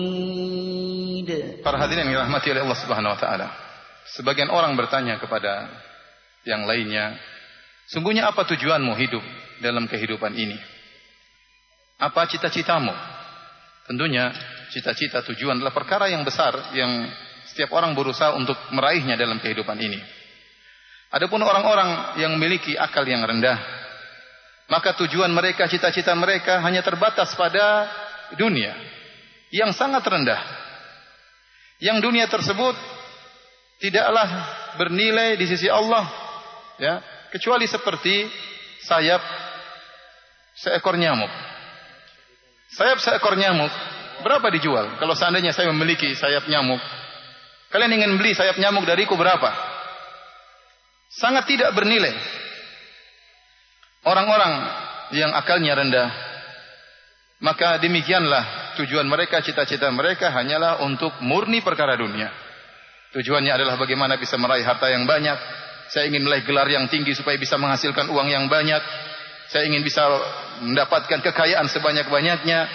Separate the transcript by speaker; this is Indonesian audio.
Speaker 1: Para hadirin yang dirahmati oleh Allah Subhanahu wa taala. Sebagian orang bertanya kepada yang lainnya, sungguhnya apa tujuanmu hidup dalam kehidupan ini? Apa cita-citamu? Tentunya cita-cita, tujuan adalah perkara yang besar yang setiap orang berusaha untuk meraihnya dalam kehidupan ini. Adapun orang-orang yang memiliki akal yang rendah, maka tujuan mereka, cita-cita mereka hanya terbatas pada dunia yang sangat rendah. Yang dunia tersebut tidaklah bernilai di sisi Allah, ya, kecuali seperti sayap seekor nyamuk. Sayap seekor nyamuk berapa dijual? Kalau seandainya saya memiliki sayap nyamuk, kalian ingin beli sayap nyamuk dariku berapa? Sangat tidak bernilai. Orang-orang yang akalnya rendah, maka demikianlah tujuan mereka, cita-cita mereka hanyalah untuk murni perkara dunia. Tujuannya adalah bagaimana bisa meraih harta yang banyak. Saya ingin meraih gelar yang tinggi supaya bisa menghasilkan uang yang banyak. Saya ingin bisa mendapatkan kekayaan sebanyak-banyaknya.